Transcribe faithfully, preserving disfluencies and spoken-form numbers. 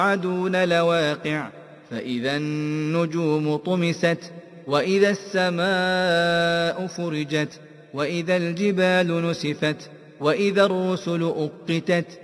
توعدون لواقع فإذا النجوم طمست وإذا السماء فرجت وإذا الجبال نسفت وإذا الرسل أقتت